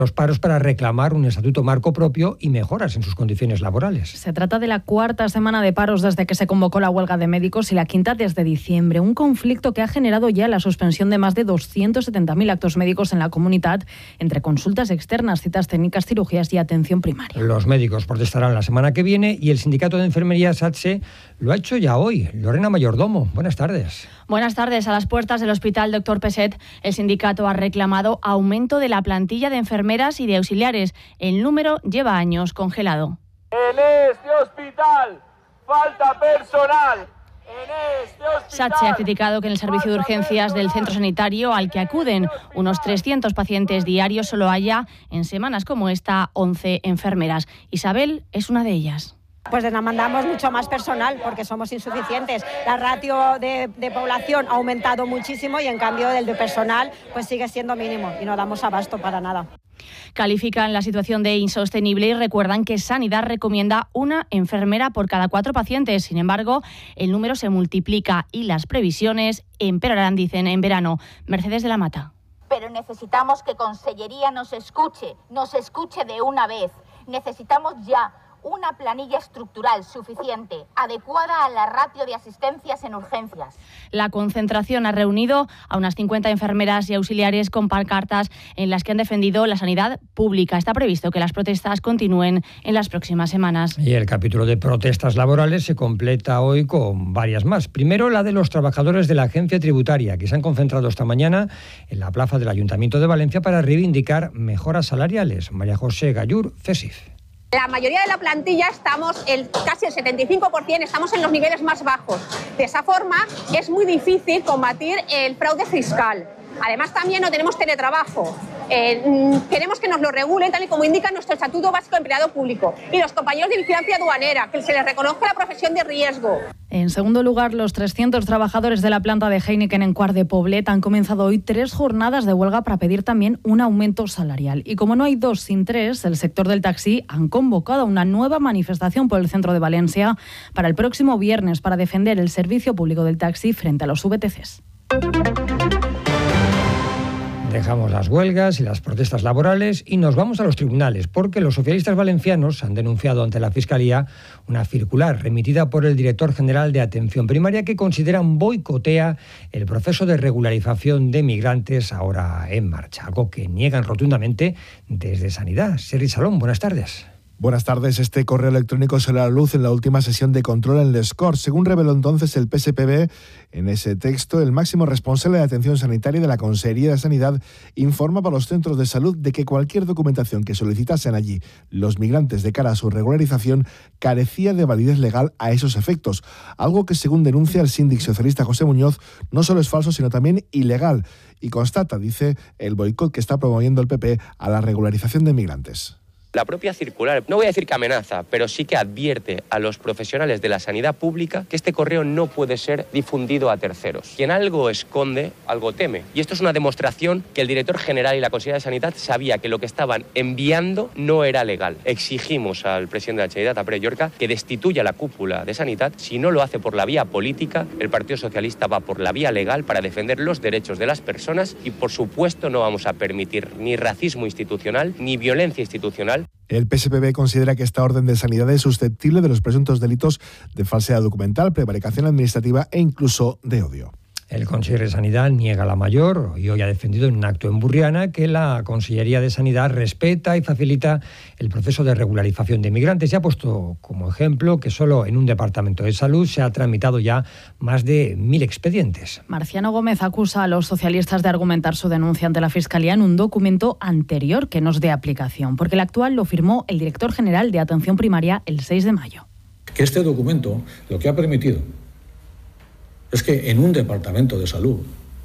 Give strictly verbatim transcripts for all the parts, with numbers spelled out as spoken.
los paros para reclamar un estatuto marco propio y mejoras en sus condiciones laborales. Se trata de la cuarta semana de paros desde que se convocó la huelga de médicos y la quinta desde diciembre. Un conflicto que ha generado ya la suspensión de más de doscientos setenta mil actos médicos en la comunidad, entre consultas externas, citas técnicas, cirugías y atención primaria. Los médicos protestarán la semana que viene y el sindicato de enfermería SATSE lo ha hecho ya hoy. Lorena Mayordomo, buenas tardes. Buenas tardes. A las puertas del Hospital Doctor Peset, el sindicato ha reclamado aumento de la plantilla de enfermeras y de auxiliares. El número lleva años congelado. En este hospital falta personal. En este hospital... SATSE ha criticado que en el servicio de urgencias del centro sanitario al que acuden unos trescientos pacientes diarios solo haya, en semanas como esta, once enfermeras. Isabel es una de ellas. Pues demandamos mucho más personal porque somos insuficientes. La ratio de, de población ha aumentado muchísimo y en cambio el de personal pues sigue siendo mínimo y no damos abasto para nada. Califican la situación de insostenible y recuerdan que Sanidad recomienda una enfermera por cada cuatro pacientes. Sin embargo, el número se multiplica y las previsiones empeorarán, dicen, en verano. Mercedes de la Mata. Pero necesitamos que Consellería nos escuche, nos escuche de una vez. Necesitamos ya una planilla estructural suficiente, adecuada a la ratio de asistencias en urgencias. La concentración ha reunido a unas cincuenta enfermeras y auxiliares con pancartas en las que han defendido la sanidad pública. Está previsto que las protestas continúen en las próximas semanas. Y el capítulo de protestas laborales se completa hoy con varias más. Primero, la de los trabajadores de la Agencia Tributaria, que se han concentrado esta mañana en la plaza del Ayuntamiento de Valencia para reivindicar mejoras salariales. María José Gallur, CESIF. La mayoría de la plantilla estamos, el, casi el setenta y cinco por ciento, estamos en los niveles más bajos. De esa forma es muy difícil combatir el fraude fiscal. Además también no tenemos teletrabajo. Eh, queremos que nos lo regulen tal y como indica nuestro Estatuto Básico de Empleado Público y los compañeros de vigilancia aduanera, que se les reconozca la profesión de riesgo. En segundo lugar, los trescientos trabajadores de la planta de Heineken en Quart de Poblet han comenzado hoy tres jornadas de huelga para pedir también un aumento salarial. Y como no hay dos sin tres, el sector del taxi han convocado una nueva manifestación por el centro de Valencia para el próximo viernes para defender el servicio público del taxi frente a los V T Cs. Dejamos las huelgas y las protestas laborales y nos vamos a los tribunales, porque los socialistas valencianos han denunciado ante la Fiscalía una circular remitida por el director general de Atención Primaria que consideran boicotea el proceso de regularización de migrantes ahora en marcha, algo que niegan rotundamente desde Sanidad. Sergi Salón, buenas tardes. Buenas tardes. Este correo electrónico salió a la luz en la última sesión de control en Les Corts. Según reveló entonces el P S P B, en ese texto, el máximo responsable de atención sanitaria de la Consellería de Sanidad informaba a los centros de salud de que cualquier documentación que solicitasen allí los migrantes de cara a su regularización carecía de validez legal a esos efectos. Algo que, según denuncia el síndic socialista José Muñoz, no solo es falso, sino también ilegal. Y constata, dice, el boicot que está promoviendo el P P a la regularización de migrantes. La propia circular, no voy a decir que amenaza, pero sí que advierte a los profesionales de la sanidad pública que este correo no puede ser difundido a terceros. Quien algo esconde, algo teme. Y esto es una demostración que el director general y la consejera de Sanidad sabía que lo que estaban enviando no era legal. Exigimos al presidente de la Generalitat, a Pere Llorca, que destituya la cúpula de Sanidad. Si no lo hace por la vía política, el Partido Socialista va por la vía legal para defender los derechos de las personas y, por supuesto, no vamos a permitir ni racismo institucional ni violencia institucional. El P S P B considera que esta orden de sanidad es susceptible de los presuntos delitos de falsedad documental, prevaricación administrativa e incluso de odio. El consejero de Sanidad niega la mayor y hoy ha defendido en un acto en Burriana que la Consellería de Sanidad respeta y facilita el proceso de regularización de migrantes y ha puesto como ejemplo que solo en un departamento de salud se ha tramitado ya más de mil expedientes. Marciano Gómez acusa a los socialistas de argumentar su denuncia ante la Fiscalía en un documento anterior que no es de aplicación, porque el actual lo firmó el director general de Atención Primaria el seis de mayo. Que este documento lo que ha permitido es que en un departamento de salud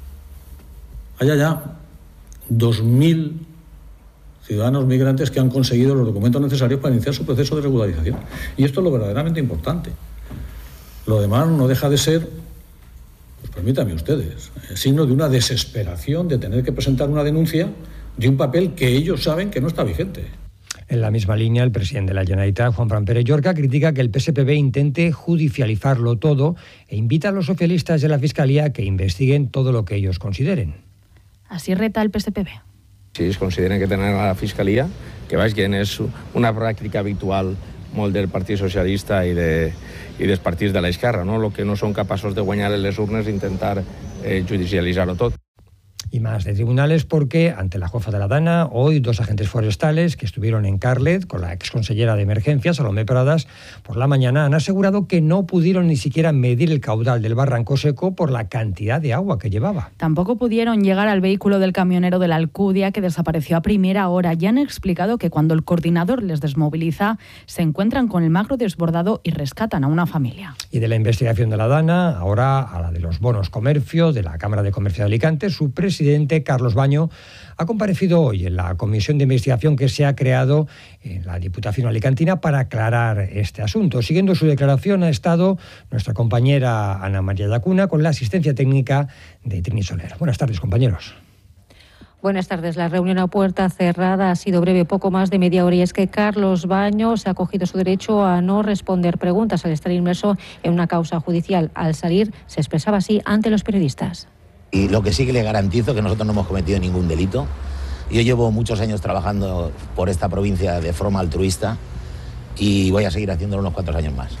haya ya dos mil ciudadanos migrantes que han conseguido los documentos necesarios para iniciar su proceso de regularización. Y esto es lo verdaderamente importante. Lo demás no deja de ser, pues permítanme ustedes, signo de una desesperación de tener que presentar una denuncia de un papel que ellos saben que no está vigente. En la misma línea, el presidente de la Generalitat, Juanfran Pérez Llorca, critica que el P S P B intente judicializarlo todo e invita a los socialistas de la Fiscalía a que investiguen todo lo que ellos consideren. Así reta el P S P B. Si es consideren que tenen a la Fiscalia, que vagin, és una pràctica habitual molt del Partit Socialista i, de, i dels partits de l'esquerra, no? El que no són capaços de guanyar en les urnes, intentar eh, judicialitzar-ho tot. Y más de tribunales porque, ante la jueza de la Dana, hoy dos agentes forestales que estuvieron en Carlet con la exconsellera de Emergencias, Salomé Pradas, por la mañana han asegurado que no pudieron ni siquiera medir el caudal del barranco seco por la cantidad de agua que llevaba. Tampoco pudieron llegar al vehículo del camionero de la Alcudia, que desapareció a primera hora. Ya han explicado que cuando el coordinador les desmoviliza, se encuentran con el magro desbordado y rescatan a una familia. Y de la investigación de la Dana, ahora a la de los bonos comercio de la Cámara de Comercio de Alicante, su presidente El presidente Carlos Baño ha comparecido hoy en la comisión de investigación que se ha creado en la Diputación alicantina para aclarar este asunto. Siguiendo su declaración ha estado nuestra compañera Ana María Lacuna con la asistencia técnica de Trini Soler. Buenas tardes, compañeros. Buenas tardes. La reunión a puerta cerrada ha sido breve, poco más de media hora, y es que Carlos Baño se ha cogido su derecho a no responder preguntas al estar inmerso en una causa judicial. Al salir, se expresaba así ante los periodistas. Y lo que sí que le garantizo que nosotros no hemos cometido ningún delito. Yo llevo muchos años trabajando por esta provincia de forma altruista y voy a seguir haciéndolo unos cuantos años más.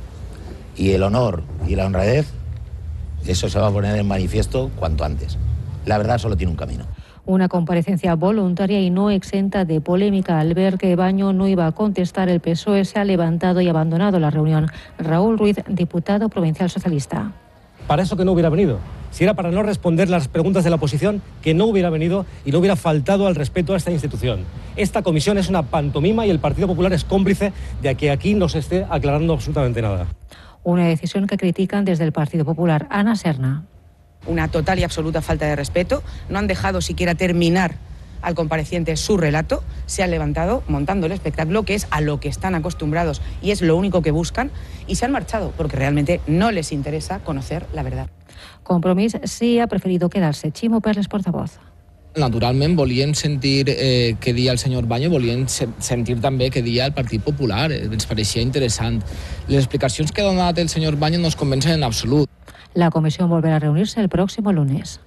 Y el honor y la honradez, eso se va a poner en manifiesto cuanto antes. La verdad solo tiene un camino. Una comparecencia voluntaria y no exenta de polémica. Al ver que Baño no iba a contestar, el P S O E se ha levantado y abandonado la reunión. Raúl Ruiz, diputado provincial socialista. Para eso que no hubiera venido. Si era para no responder las preguntas de la oposición, que no hubiera venido y no hubiera faltado al respeto a esta institución. Esta comisión es una pantomima y el Partido Popular es cómplice de que aquí no se esté aclarando absolutamente nada. Una decisión que critican desde el Partido Popular. Ana Serna. Una total y absoluta falta de respeto. No han dejado siquiera terminar al compareciente su relato. Se han levantado montando el espectáculo, que es a lo que están acostumbrados y es lo único que buscan, y se han marchado porque realmente no les interesa conocer la verdad. Compromís sí ha preferido quedarse. Chimo Perles, portavoz. Naturalment volien sentir eh, què dia el senyor Baño, volien se sentir també què dia el Partit Popular, eh, ens pareixia interessant. Les explicacions que ha donat el senyor Baño no ens convencen en absolut. La comisión volverá a reunirse el próximo lunes.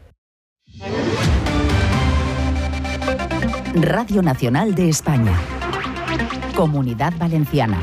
Radio Nacional de España. Comunidad Valenciana.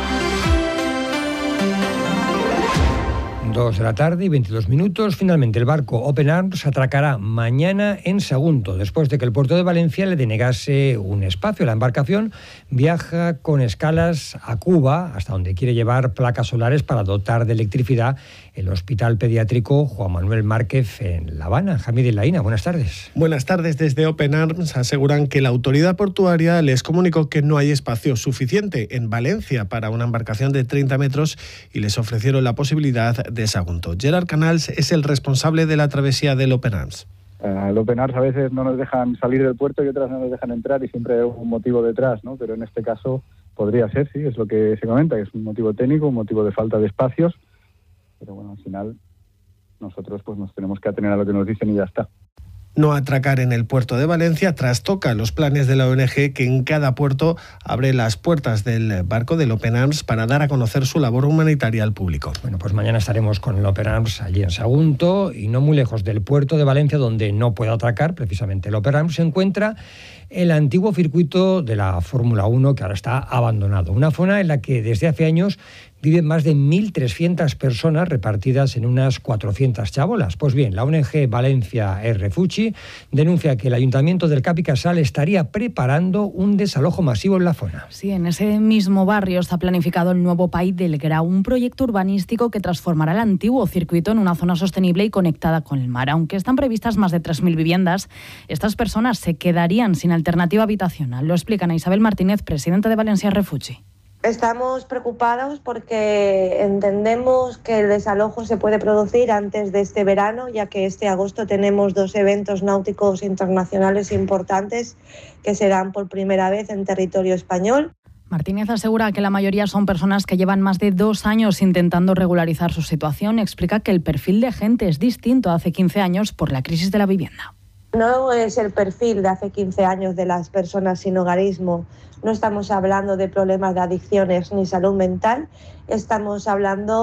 Dos de la tarde y veintidós minutos. Finalmente, el barco Open Arms atracará mañana en Sagunto, después de que el puerto de Valencia le denegase un espacio. La embarcación viaja con escalas a Cuba, hasta donde quiere llevar placas solares para dotar de electricidad el Hospital Pediátrico Juan Manuel Márquez en La Habana. Jamid Laína, buenas tardes. Buenas tardes. Desde Open Arms aseguran que la autoridad portuaria les comunicó que no hay espacio suficiente en Valencia para una embarcación de treinta metros y les ofrecieron la posibilidad de Sagunto. Gerard Canals es el responsable de la travesía del Open Arms. Uh, el Open Arms a veces no nos dejan salir del puerto y otras no nos dejan entrar y siempre hay un motivo detrás, ¿no? Pero en este caso podría ser, sí, es lo que se comenta, que es un motivo técnico, un motivo de falta de espacios, pero bueno, al final nosotros pues nos tenemos que atener a lo que nos dicen y ya está. No atracar en el puerto de Valencia trastoca los planes de la O N G, que en cada puerto abre las puertas del barco del Open Arms para dar a conocer su labor humanitaria al público. Bueno, pues mañana estaremos con el Open Arms allí en Sagunto, y no muy lejos del puerto de Valencia, donde no puede atracar precisamente el Open Arms, se encuentra el antiguo circuito de la Fórmula uno, que ahora está abandonado. Una zona en la que desde hace años viven más de mil trescientas personas repartidas en unas cuatrocientas chabolas. Pues bien, la O N G Valencia R. Fuchi denuncia que el Ayuntamiento del Cap y Casal estaría preparando un desalojo masivo en la zona. Sí, en ese mismo barrio está planificado el nuevo País del Grau, un proyecto urbanístico que transformará el antiguo circuito en una zona sostenible y conectada con el mar. Aunque están previstas más de tres mil viviendas, estas personas se quedarían sin alternativa habitacional. Lo explican a Isabel Martínez, presidenta de Valencia R. Fuchi. Estamos preocupados porque entendemos que el desalojo se puede producir antes de este verano, ya que este agosto tenemos dos eventos náuticos internacionales importantes que serán por primera vez en territorio español. Martínez asegura que la mayoría son personas que llevan más de dos años intentando regularizar su situación. Explica que el perfil de gente es distinto a hace quince años por la crisis de la vivienda. No es el perfil de hace quince años de las personas sin hogarismo. No estamos hablando de problemas de adicciones ni salud mental. Estamos hablando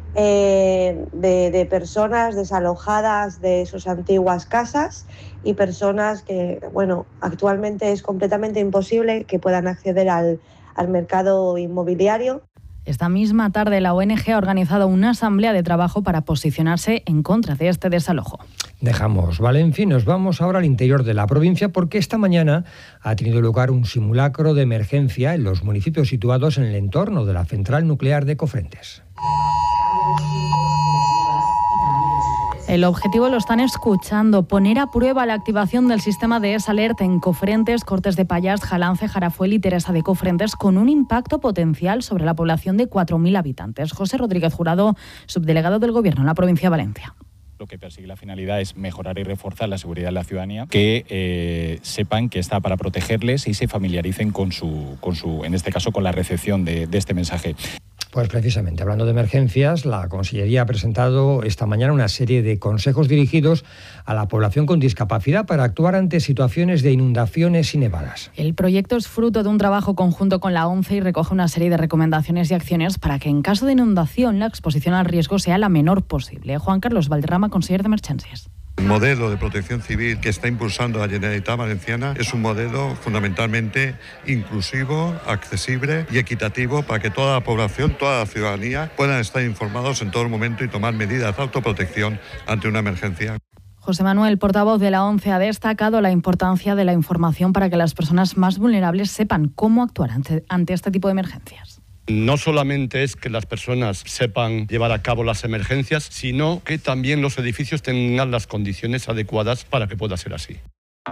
eh, de, de personas desalojadas de sus antiguas casas y personas que, bueno, actualmente es completamente imposible que puedan acceder al, al mercado inmobiliario. Esta misma tarde la O N G ha organizado una asamblea de trabajo para posicionarse en contra de este desalojo. Dejamos Valencia y nos vamos ahora al interior de la provincia porque esta mañana ha tenido lugar un simulacro de emergencia en los municipios situados en el entorno de la central nuclear de Cofrentes. El objetivo, lo están escuchando, poner a prueba la activación del sistema de S-Alert en Cofrentes, Cortes de Pallars, Jalance, Jarafuel y Teresa de Cofrentes, con un impacto potencial sobre la población de cuatro mil habitantes. José Rodríguez Jurado, subdelegado del Gobierno en la provincia de Valencia. Lo que persigue la finalidad es mejorar y reforzar la seguridad de la ciudadanía, que eh, sepan que está para protegerles y se familiaricen con su, con su, en este caso, con la recepción de, de este mensaje. Pues precisamente, hablando de emergencias, la Consellería ha presentado esta mañana una serie de consejos dirigidos a la población con discapacidad para actuar ante situaciones de inundaciones y nevadas. El proyecto es fruto de un trabajo conjunto con la ONCE y recoge una serie de recomendaciones y acciones para que en caso de inundación la exposición al riesgo sea la menor posible. Juan Carlos Valderrama, consejero de Emergencias. El modelo de protección civil que está impulsando la Generalitat Valenciana es un modelo fundamentalmente inclusivo, accesible y equitativo para que toda la población, toda la ciudadanía puedan estar informados en todo momento y tomar medidas de autoprotección ante una emergencia. José Manuel, portavoz de la ONCE, ha destacado la importancia de la información para que las personas más vulnerables sepan cómo actuar ante, ante este tipo de emergencias. No solamente es que las personas sepan llevar a cabo las emergencias, sino que también los edificios tengan las condiciones adecuadas para que pueda ser así.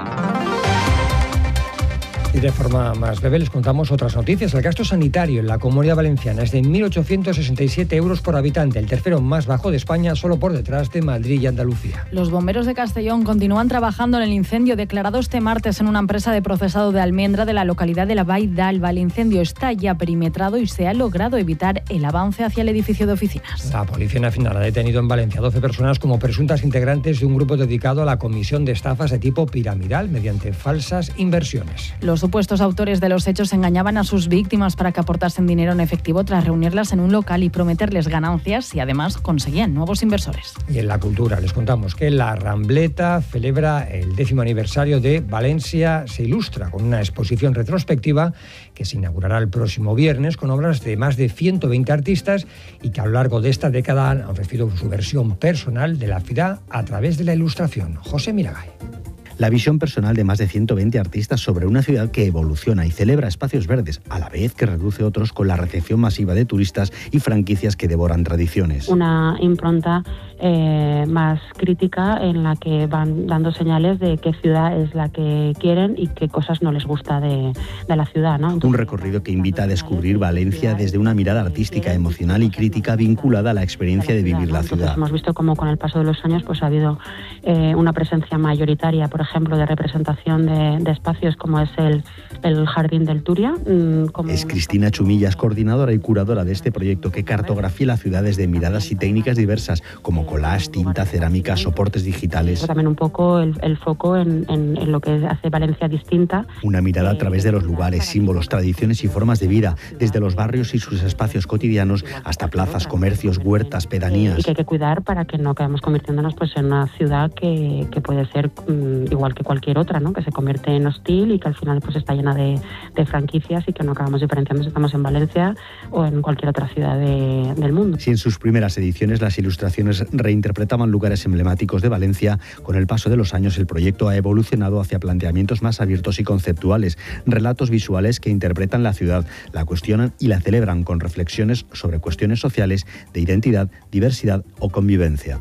Y de forma más breve les contamos otras noticias. El gasto sanitario en la Comunidad Valenciana es de mil ochocientos sesenta y siete euros por habitante, el tercero más bajo de España, solo por detrás de Madrid y Andalucía. Los bomberos de Castellón continúan trabajando en el incendio declarado este martes en una empresa de procesado de almendra de la localidad de la Vall d'Alba. El incendio está ya perimetrado y se ha logrado evitar el avance hacia el edificio de oficinas. La Policía Nacional ha detenido en Valencia a doce personas como presuntas integrantes de un grupo dedicado a la comisión de estafas de tipo piramidal mediante falsas inversiones. Los supuestos autores de los hechos engañaban a sus víctimas para que aportasen dinero en efectivo tras reunirlas en un local y prometerles ganancias y además conseguían nuevos inversores. Y en la cultura les contamos que la Rambleta celebra el décimo aniversario de Valencia se ilustra con una exposición retrospectiva que se inaugurará el próximo viernes con obras de más de ciento veinte artistas y que a lo largo de esta década han ofrecido su versión personal de la ciudad a través de la ilustración. José Miragay. La visión personal de más de ciento veinte artistas sobre una ciudad que evoluciona y celebra espacios verdes, a la vez que reduce otros con la recepción masiva de turistas y franquicias que devoran tradiciones. Una impronta eh, más crítica en la que van dando señales de qué ciudad es la que quieren y qué cosas no les gusta de, de la ciudad, ¿no? Entonces, un recorrido que invita a descubrir Valencia desde una mirada artística, emocional y crítica vinculada a la experiencia de vivir la ciudad. Entonces, hemos visto cómo con el paso de los años pues ha habido eh, una presencia mayoritaria, por ejemplo, ejemplo de representación de, de espacios como es el, el Jardín del Turia. Como... Es Cristina Chumillas, coordinadora y curadora de este proyecto que cartografía la ciudad desde miradas y técnicas diversas como collage, tinta, cerámica, soportes digitales. También un poco el, el foco en, en, en lo que hace Valencia distinta. Una mirada a través de los lugares, símbolos, tradiciones y formas de vida, desde los barrios y sus espacios cotidianos hasta plazas, comercios, huertas, pedanías. Y que hay que cuidar para que no acabemos convirtiéndonos pues, en una ciudad que, que puede ser um, igual que cualquier otra, ¿no? Que se convierte en hostil y que al final pues está llena de, de franquicias y que no acabamos diferenciando si estamos en Valencia o en cualquier otra ciudad de, del mundo. Si en sus primeras ediciones las ilustraciones reinterpretaban lugares emblemáticos de Valencia, con el paso de los años el proyecto ha evolucionado hacia planteamientos más abiertos y conceptuales, relatos visuales que interpretan la ciudad, la cuestionan y la celebran con reflexiones sobre cuestiones sociales, de identidad, diversidad o convivencia.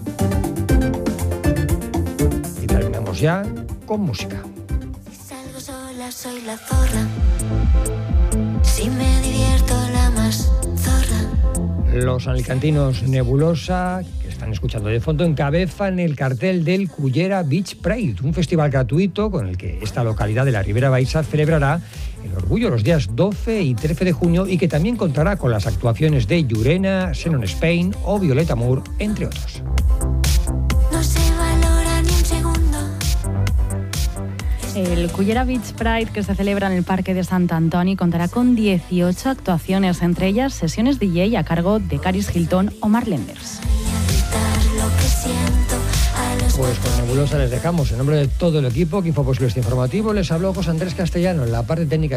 Ya con música. Salgo sola, soy la zorra. Si me divierto, la más zorra. Los alicantinos Nebulosa, que están escuchando de fondo, encabezan el cartel del Cullera Beach Pride, un festival gratuito con el que esta localidad de la Ribera Baixa celebrará el orgullo los días doce y trece de junio y que también contará con las actuaciones de Llurena, Xenon Spain o Violeta Moore, entre otros. No se valora ni un segundo. El Cullera Beach Pride, que se celebra en el Parque de Sant Antoni, contará con dieciocho actuaciones, entre ellas sesiones D J a cargo de Caris Hilton o Mark Lenders. Pues con Nebulosa les dejamos. En nombre de todo el equipo que hizo posible este informativo, les habló José Andrés Castellano en la parte técnica.